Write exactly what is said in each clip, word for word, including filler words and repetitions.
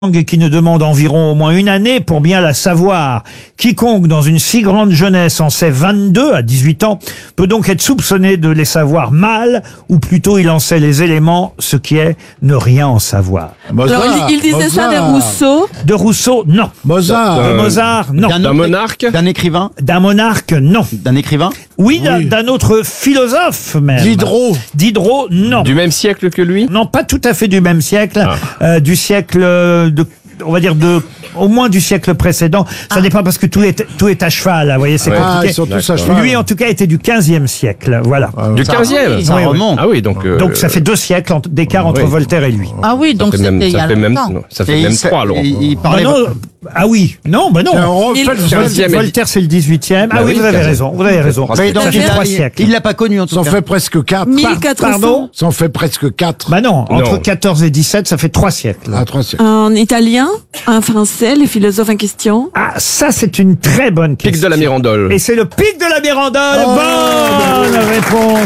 langue qui ne demande environ au moins une année pour bien la savoir. Quiconque dans une si grande jeunesse en sait vingt-deux à dix-huit ans peut donc être soupçonné de les savoir mal, ou plutôt il en sait les éléments, ce qui est ne rien en savoir. Mozart, Alors, il, il disait Mozart. ça des Rousseau. De Rousseau, non. Mozart. De Euh, Mozart, non. D'un D'un autre- monarque D'un écrivain D'un monarque, non. D'un écrivain Oui, d'un Oui. d'un autre philosophe même. Diderot. Diderot, non. Du même siècle que lui Non, pas tout à fait du même siècle, euh, du siècle de, on va dire de, au moins du siècle précédent. Ça dépend parce que tout est, tout est à cheval, là, vous voyez, c'est Ouais. Ah, compliqué. ils sont tous à D'accord. cheval. Lui, en tout cas, était du quinzième siècle, voilà. Du quinzième Ça oui, oui. remonte. Ah oui, donc... euh, Donc ça fait deux siècles ent- d'écart entre oui. Voltaire et lui. Ah oui, ça donc fait c'était même, il y ça a fait même, longtemps. non, ça Et fait il même sa- trois, Laurent. il- il Ah parlait. non, ah oui, non, bah non. C'est un rôle Il- fait le Vol- quinzième. Voltaire, c'est le dix-huitième. Ah Bah oui, oui, vous avez quinzième. raison, vous avez raison. Mais donc, Ça il fait l'a- trois il- siècles. Il l'a pas connu en tout Ça en cas. fait presque quatre. mille quatre cents. Pardon? Ça en fait presque quatre. Bah non, entre Non. quatorze et dix-sept, ça fait trois siècles. À trois siècles. En italien, en français, les philosophes en question. Ah, ça, c'est une très bonne question. Pic de la Mirandole. Et c'est le pic de la Mirandole. Oh, Bonne réponse.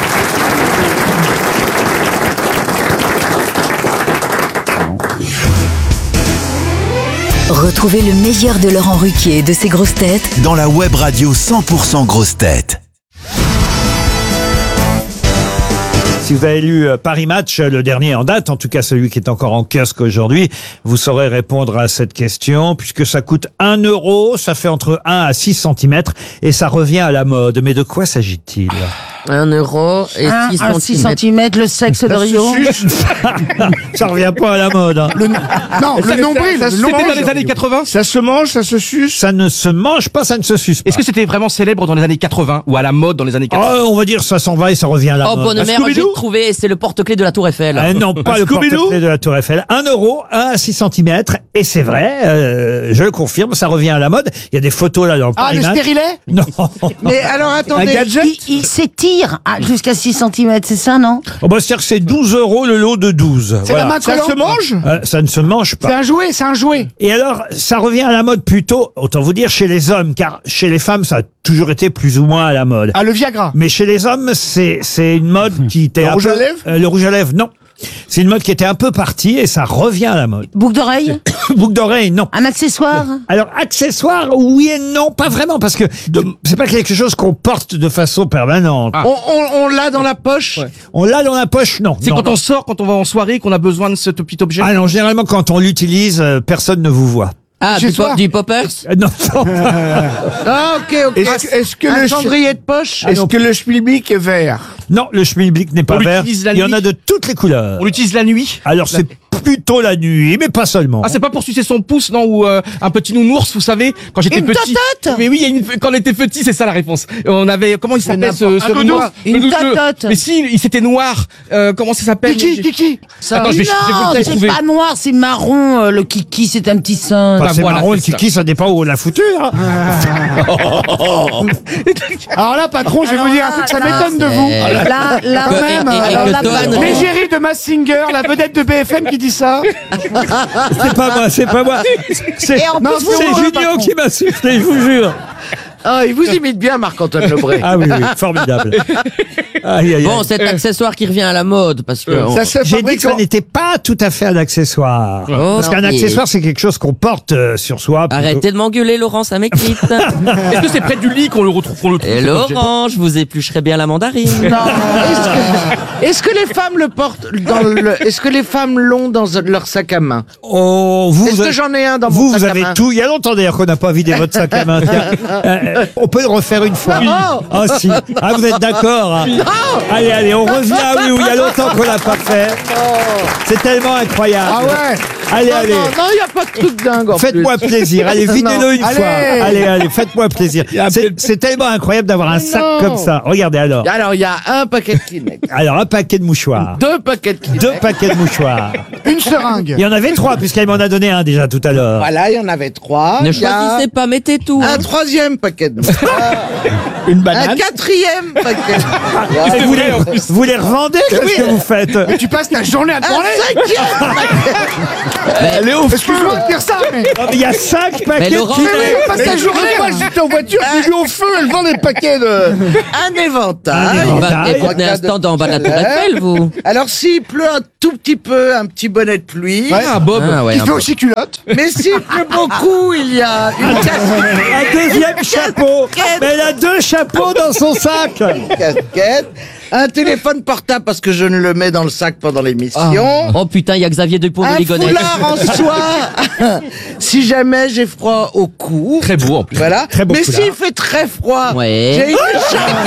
Retrouvez le meilleur de Laurent Ruquier et de ses grosses têtes dans la web radio cent pour cent grosses têtes. Si vous avez lu euh, Paris Match, euh, le dernier en date, en tout cas celui qui est encore en kiosque aujourd'hui, vous saurez répondre à cette question, puisque ça coûte un euro, ça fait entre un à six centimètres, et ça revient à la mode. Mais de quoi s'agit-il? Un euro et Un six à six centimètres. centimètres, le sexe de Rio. Ça revient pas à la mode. Hein. Non, le nombril, Ça, le c'était nombril. dans les années quatre-vingts. Ça se mange, ça se suce. Ça ne se mange pas, ça ne se suce pas. Est-ce que c'était vraiment célèbre dans les années quatre-vingts ou à la mode dans les années quatre-vingts? Oh, on va dire ça s'en va et ça revient à la Oh, mode. bonne mère, j'ai Scooby-Doo trouvé, c'est le porte-clés de la Tour Eiffel. Ah non, pas le Scooby-Doo porte-clés de la Tour Eiffel. Un euro, un à six centimètres. Et c'est vrai, euh, je le confirme, ça revient à la mode. Il y a des photos là dans Ah, Paris le Match. stérilet. Non. Mais alors attendez. Un gadget. Il, il s'étire à- jusqu'à six centimètres, c'est ça, non? On va se dire que c'est douze euros le lot de douze. C'est la main Ça collante. se mange? Euh, ça ne se mange C'est pas. un jouet, c'est un jouet. Et alors, ça revient à la mode plutôt, autant vous dire, chez les hommes, car chez les femmes, ça a toujours été plus ou moins à la mode. Ah, le Viagra. Mais chez les hommes, c'est c'est une mode qui était Le un rouge peu- à lèvres euh, Le rouge à lèvres, non. C'est une mode qui était un peu partie et ça revient à la mode. Boucle d'oreille? Boucle d'oreille, non. Un accessoire? Alors, accessoire, oui et non, pas vraiment, parce que de- c'est pas quelque chose qu'on porte de façon permanente. Ah. On, on, on l'a dans la poche. On l'a dans la poche, non. C'est Non, quand non. on sort, quand on va en soirée, qu'on a besoin de ce petit objet. Ah non, généralement, quand on l'utilise, euh, personne ne vous voit. Ah, Chez du, toi pop- du poppers? Euh, non, non. Ah, ok, ok. Est-ce est-ce que Un le cendrier de poche? Est-ce que le schmilblick est vert? Non, le schmilblick n'est pas On vert. l'utilise la Il y en nuit a de toutes les couleurs. On l'utilise la nuit. Alors, c'est plutôt la nuit, mais pas seulement. Ah, c'est pas pour sucer son pouce, non, ou euh, un petit nounours, vous savez, quand j'étais Une petit. totote. Mais oui, il y a une, quand on était petit, c'est ça la réponse. On avait, comment il s'appelle ce, ce Un dodo. nounours Une Le- le- totote. Mais si, il s'était noir. Euh, comment ça s'appelle Kiki, Kiki. Attends, je vais, je vais vous Non, le c'est trouver. pas noir, c'est marron. euh, Le kiki, c'est un petit sein. Bah, Bah, c'est voilà, marrant, le c'est ça. kiki, ça dépend où on l'a foutu. Hein. Alors là, patron, je vais vous dire un truc, ça m'étonne de vous. Là, là Que- même. et- et- et alors que là, Ton- pardon. L'égérie de Massinger, la vedette de B F M qui dit ça. C'est pas moi, c'est pas moi. C'est Et en Non, plus, vous- c'est c'est moi, Junio patron. qui m'a soufflé, je vous jure. Ah, il vous imite bien, Marc-Antoine Lebré. Ah oui, oui, formidable. Aïe, aïe, Bon, aïe. cet accessoire qui revient à la mode, parce que... on- Ça se J'ai dit fabrique que ça en- n'était pas tout à fait un accessoire. Oh, Parce qu'un non, accessoire, c'est quelque chose qu'on porte euh, sur soi. plutôt. Arrêtez de m'engueuler, Laurent, ça m'excite. Est-ce que c'est près du lit qu'on le retrouve, qu'on le trouve Et cet objet Laurent, je vous éplucherai bien la mandarine. Non. Est-ce que, est-ce que les femmes le portent dans le, est-ce que les femmes l'ont dans leur sac à main? Oh, vous, Est-ce vous que j'en ai un dans vous, mon sac vous à avez main? tout. Il y a longtemps d'ailleurs qu'on n'a pas vidé votre sac à main. Tiens. Euh, on peut le refaire une fois. Non. Ah si. Ah, vous êtes d'accord. Hein. Allez, allez, on revient. Ah oui, oui, il y a longtemps qu'on l'a pas fait. C'est tellement incroyable. Ah ouais. Allez, Non, allez. non, non, il n'y a pas de truc dingue en Faites-moi plus. plaisir. Allez, videz-le une Allez. fois. Allez, allez, faites-moi plaisir. C'est c'est tellement incroyable d'avoir un sac Non. comme ça. Regardez alors. Alors, il y a un paquet de Kleenex, Alors, un paquet de mouchoirs. deux paquets de Kleenex. Deux paquets de mouchoirs. Une seringue. Il y en avait trois, puisqu'elle m'en a donné un déjà tout à l'heure. Voilà, il y en avait trois. Ne Il y a choisissez pas, mettez tout. un hein. troisième paquet paquet de noix. Une Un banane. quatrième paquet. Et vous, les, vous les revendez? Qu'est-ce que vous faites? Mais tu passes ta journée à te Un branler. cinquième paquet. Elle est au Excuse-moi de dire ça, mais. Non, mais il y a cinq paquets de Laurent, Kinect. Tu passes ta journée. Moi, j'étais en voiture, j'ai vu au feu, elle vend des paquets de... Un éventail. Un éventail. Et vous tenez un stand en bas de la tour Eiffel, vous. Alors s'il pleut un tout petit peu, un petit bonnet de pluie. Ouais, un bob. Ah, ouais, Il un fait peu. aussi culotte. Mais s'il pleut beaucoup, il y a une casquette. Un deuxième chapeau. Mais elle a deux chapeaux dans son sac. casquette, un téléphone portable parce que je ne le mets dans le sac pendant l'émission. Oh putain, il y a Xavier Dupont de Un Ligonnès. foulard en soie si jamais j'ai froid au cou. Très beau en plus. Voilà. Très beau Mais foulard. s'il fait très froid, Ouais. j'ai une écharpe.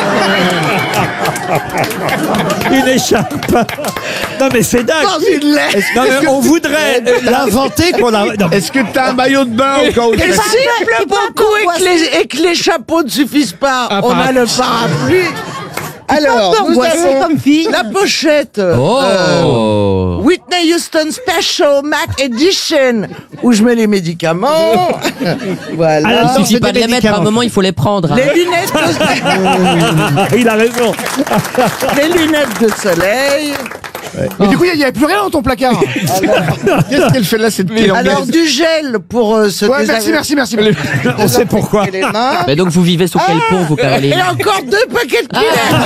Une écharpe. Non mais c'est dingue. dans une laisse. Non, mais on voudrait l'inventer qu'on a. Non, Est-ce que t'as un maillot de bain au cas où Et tu- s'il pleut beaucoup et que, les, et que les chapeaux ne suffisent pas, Un on a parapluie. le parapluie. Alors, nous angoissée avons comme fille. la pochette. Oh. euh, Whitney Houston Special Mac Edition, où je mets les médicaments. voilà. Alors, Il suffit c'est pas des de les mettre, à un médicaments. moment, il faut les prendre. hein. Les lunettes, de... il a raison. les lunettes de soleil. Mais du coup, il n'y avait plus rien dans ton placard. Qu'est-ce qu'elle fait là, cette petite Alors du gel pour euh, se Ouais, désa- merci, merci, merci. merci. On sait pourquoi. les mains. Mais donc, vous vivez sous quel pont, vous, Caroline? Et encore deux paquets de Kleenex.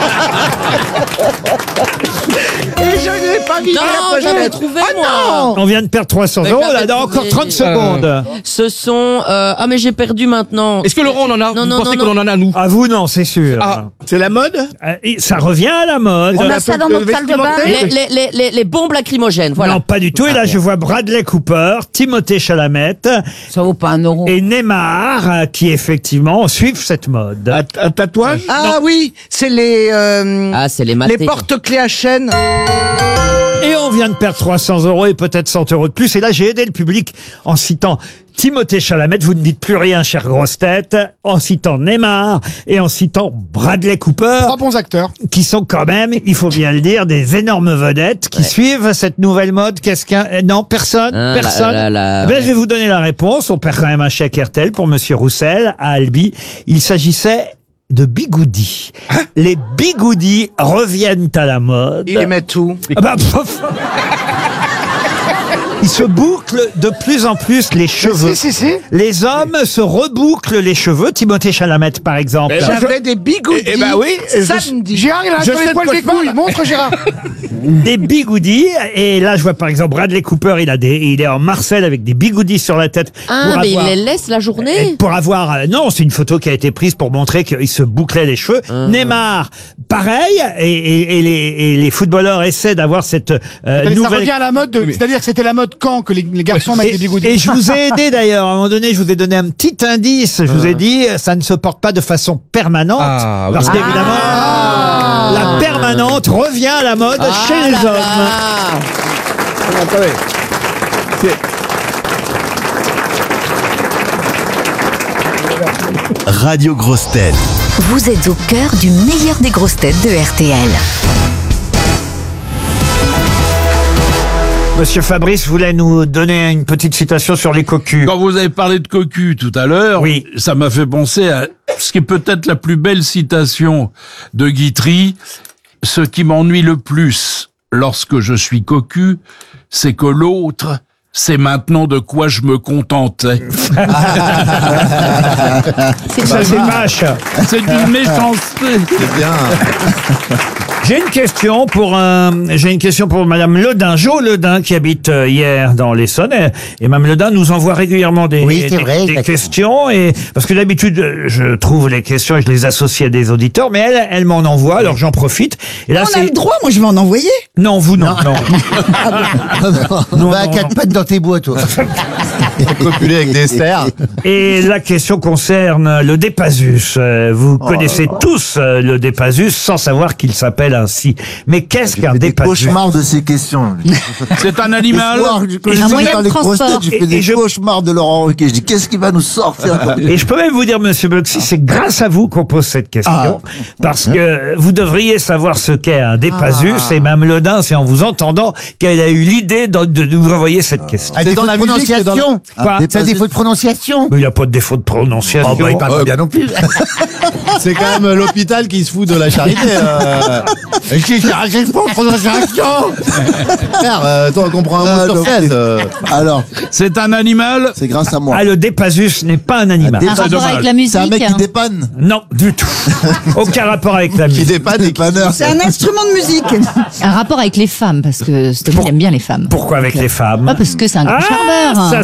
Et je n'ai pas mis Non, la j'avais pochette. trouvé, Ah moi. non. On vient de perdre trois cents Mais euros. j'avais Là, dans trouvé. encore trente secondes. Ce sont... euh, Ah, mais j'ai perdu maintenant. Est-ce que Laurent, on en a? Non, Vous non, pensez non, qu'on en a, nous? À vous, non, c'est sûr. Ah, c'est la mode? Euh, et ça revient à la mode. On a ça dans notre salle de bain. Les, les, les, les, les bombes lacrymogènes, voilà. Non, pas du tout. Et là, je vois Bradley Cooper, Timothée Chalamet Ça vaut pas un euro. et Neymar euh, qui, effectivement, suivent cette mode. Un, un tatouage? Ah oui, c'est les euh, Ah, c'est les les matés. porte-clés à chaîne. Et on vient de perdre trois cents euros et peut-être cent euros de plus. Et là, j'ai aidé le public en citant Timothée Chalamet. Vous ne dites plus rien, chère grosse tête. En citant Neymar et en citant Bradley Cooper, Trois bons acteurs. qui sont quand même, il faut bien le dire, des énormes vedettes qui suivent cette nouvelle mode. Qu'est-ce qu'un... euh, Non, personne. Ah, personne. là, là, là, Eh ben, ouais. je vais vous donner la réponse. On perd quand même un chèque R T L pour Monsieur Roussel à Albi. Il s'agissait de bigoudis. Les bigoudis reviennent à la mode. Il les met tout. Ah bah, pff. Ils se bouclent de plus en plus les cheveux. Si, si, si. Les hommes se rebouclent les cheveux. Timothée Chalamet, par exemple. J'avais des bigoudis. Eh ben oui, je- samedi. Gérard, il a Je sur sais les de poils quoi des je parle. couilles. Montre, Gérard. Des bigoudis. Et là, je vois par exemple Bradley Cooper. Il a des, il est en Marseille avec des bigoudis sur la tête. Ah, pour mais avoir- il les laisse la journée. Pour avoir, euh, non, c'est une photo qui a été prise pour montrer qu'il se bouclait les cheveux. Neymar, pareil, et, et- et les, et les footballeurs essaient d'avoir cette euh, Ça nouvelle. revient à la mode. de- C'est-à-dire que c'était la mode quand que les, les garçons mettent des Et, bigoudis. et je vous ai aidé d'ailleurs. À un moment donné, je vous ai donné un petit indice. Je vous ai dit, euh, ça ne se porte pas de façon permanente, Ah, oui. parce qu'évidemment, la permanente revient à la mode Ah chez les là hommes. là. Attendez. Radio Grosse Tête. Vous êtes au cœur du meilleur des grosses têtes de R T L. Monsieur Fabrice voulait nous donner une petite citation sur les cocus. Quand vous avez parlé de cocu tout à l'heure, Oui. ça m'a fait penser à ce qui est peut-être la plus belle citation de Guitry. Ce qui m'ennuie le plus lorsque je suis cocu, c'est que l'autre sait maintenant de quoi je me contentais. Ça, c'est vache. C'est une méchanceté. J'ai une question pour un, j'ai une question pour Madame Ledin, Jo Ledin, qui habite euh, hier dans l'Essonne. Et, et Mme Ledin nous envoie régulièrement des, Oui, c'est des, vrai, des exactement. questions. Et parce que d'habitude, euh, je trouve les questions et je les associe à des auditeurs, mais elle, elle m'en envoie. Alors j'en profite. Et là, On a c'est le droit, moi je vais en envoyer. non, vous non, non. Non, Bah, non, quatre non. pattes dans tes bois, toi. Copulé avec des cerfs. Et la question concerne le Dépasus. Euh, Vous connaissez tous euh, le Dépasus sans savoir qu'il s'appelle ainsi. Mais qu'est-ce qu'un Des Dépasus? cauchemars de ces questions. C'est un animal. Le soir, quand je Un suis moyen dans de les grosses transport. têtes, je Et- fais et des je- cauchemars de Laurent Ruquier. Je dis, qu'est-ce qu'il va nous sortir? Et je peux même vous dire, Monsieur Boxy, c'est grâce à vous qu'on pose cette question, parce que vous devriez savoir ce qu'est un Dépasus, et Mme Ledin, c'est en vous entendant qu'elle a eu l'idée de, de nous envoyer cette question. C'est dans la prononciation. Quoi? C'est un défaut de prononciation. Mais il n'y a pas de défaut de prononciation. Oh, bah, il parle pas bien non plus. C'est quand même l'hôpital qui se fout de la charité. Euh... Et qui j'arrive pas de prononciation. Frère, euh, toi, on comprend un Ah, mot sur donc, seize. euh. Alors, C'est un animal. c'est grâce à moi. Ah, le Dépasus n'est pas un animal. Un Un rapport dommage. avec la C'est musique. un mec qui dépanne. Non, du tout. Aucun rapport avec la Qui musique. dépanne et qui... Dépanneur. C'est un instrument de musique. Un rapport avec les femmes, parce que cet homme, il aime bien les femmes. Pourquoi avec les femmes? Ah, parce que c'est un grand Ah, charmeur. ça